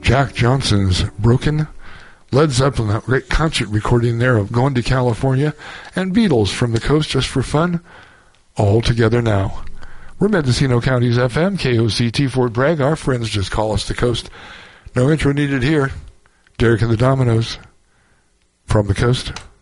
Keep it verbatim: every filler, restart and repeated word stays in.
Jack Johnson's Broken, Led Zeppelin, that great concert recording there of Going to California, and Beatles from the Coast Just for Fun, all together now. We're Mendocino County's F M, K O C T Fort Bragg. Our friends just call us the Coast. No intro needed here. Derek and the Dominoes from the Coast.